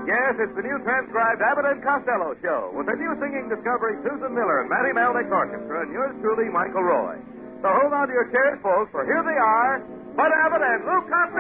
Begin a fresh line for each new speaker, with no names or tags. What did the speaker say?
Yes, it's the new transcribed Abbott and Costello show with the new singing discovery Susan Miller and Matty Melnick's orchestra and yours truly, Michael Roy. So hold on to your chairs, folks, for here they are, Bud Abbott and Lou Costello.